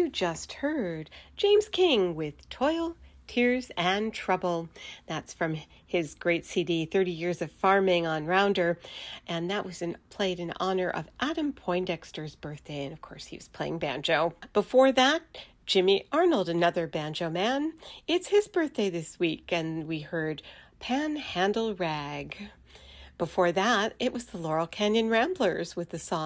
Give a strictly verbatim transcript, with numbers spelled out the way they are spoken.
you just heard James King with Toil, Tears and Trouble. That's from his great C D, thirty years of Farming on Rounder. And that was in, played in honor of Adam Poindexter's birthday. And of course, he was playing banjo. Before that, Jimmy Arnold, another banjo man. It's his birthday this week, and we heard Panhandle Rag. Before that, it was the Laurel Canyon Ramblers with the song